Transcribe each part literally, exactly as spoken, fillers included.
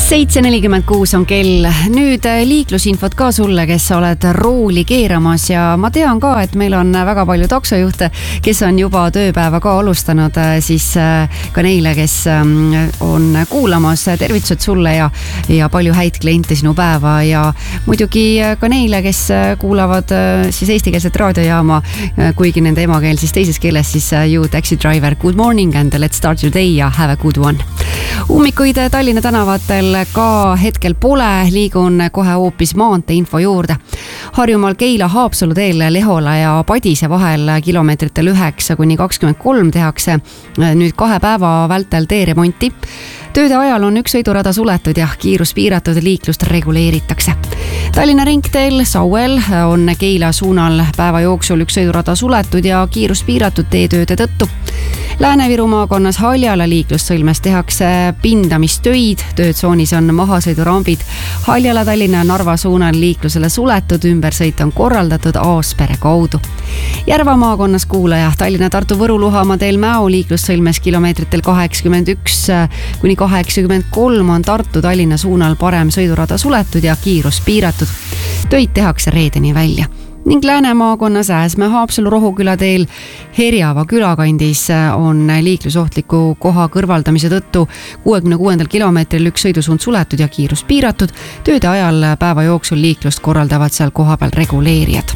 seitse nelikümmend kuus on kell. Nüüd liiklusinfot ka sulle, kes sa oled rooli keeramas ja ma tean ka, et meil on väga palju taksojuhte, kes on juba tööpäeva ka alustanud, siis ka neile, kes on kuulamas, tervitused sulle ja, ja palju häid kliente sinu päeva ja muidugi ka neile, kes kuulavad siis eestikeelset raadiojaama, kuigi nende emakeel siis teises keeles, siis you taxi driver, good morning and let's start your day ja have a good one. Ummikuid Tallinna tänavatel ka hetkel pole, liigun kohe hoopis maantee info juurde. Harjumaal Keila Haapsalu teel Lehola ja Padise vahel kilomeetritel üheksa kuni kakskümmend kolm tehakse nüüd kahe päeva vältel teeremonti. Tööde ajal on üks sõidurada suletud ja kiirus piiratud, liiklust reguleeritakse. Tallinna ringteel Sauel on Keila suunal päeva jooksul üks sõidurada suletud ja kiirus piiratud teetööde tõttu. Lääne-Viru maakonnas Haljala liiklussõlmes tehakse pindamistöid, töötsoonis on mahasõidurambid. Haljala, Tallinna ja Narva suunal liiklusele suletud, ümbersõit on korraldatud Aaspere kaudu. Järva maakonnas kuulaja Tallinna, Tartu, Võru, Luhamaa teel Mäo liiklussõlmes kilomeetritel kaheksakümmend üks kuni kaheksakümmend kolm on Tartu, Tallinna suunal parem sõidurada suletud ja kiirus piiratud. Töid tehakse reedeni välja. Ning Lääne maakonnas Ääsmäe Haapsalu Rohuküla teel Herjava külakandis on liiklusohtliku koha kõrvaldamise tõttu kuuekümne kuuendal kilomeetril üks sõidusuund suletud ja kiirus piiratud. Tööde ajal päeva jooksul liiklust korraldavad seal kohapeal reguleerijad.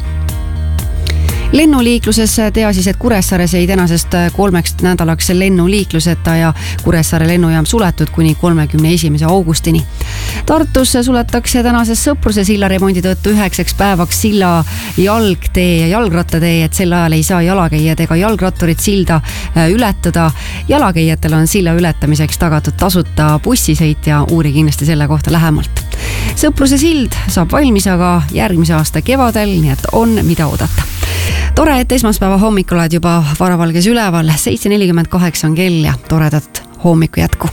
Lennuliikluses tea siis, et Kuressaares jäi tänasest kolmeks nädalaks lennuliikluseta ja Kuressaare lennujaam suletud kuni kolmekümne esimese augustini. Tartus suletakse tänases Sõpruse silla remondi tõttu üheksaks päevaks silla jalgtee ja jalgrattatee, et sel ajal ei saa jalakäijad ega jalgratturid silda ületada. Jalakäijatel on silla ületamiseks tagatud tasuta bussisõit ja uuri kindlasti selle kohta lähemalt. Sõpruse sild saab valmis aga järgmise aasta kevadel, nii et on mida oodata. Tore, et esmaspäeva hommikul oled juba varavalges üleval. seitse nelikümmend kaheksa on kell ja toredat hommiku jätku.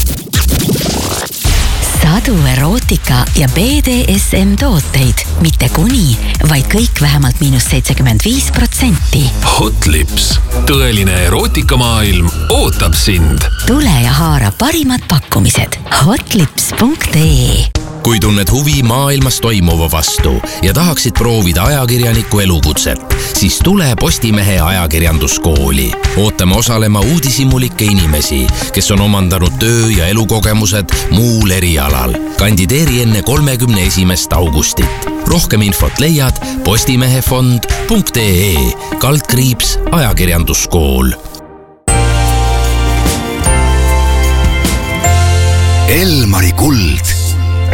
Sadu erootika ja B D S M tooteid. Mitte kuni, vaid kõik vähemalt miinus seitsekümmend viis protsenti. Hot Lips. Tõeline erootikamaailm ootab sind. Tule ja haara parimad pakkumised. hotlips punkt ee. Kui tunned huvi maailmas toimuva vastu ja tahaksid proovida ajakirjaniku elukutset, siis tule Postimehe ajakirjanduskooli. Ootame osalema uudishimulikke inimesi, kes on omandanud töö- ja elukogemused muul erialal. Kandideeri enne kolmekümne esimest augustit. Rohkem infot leiad postimehefond punkt ee kaldkriips ajakirjanduskool. Elmari kuld.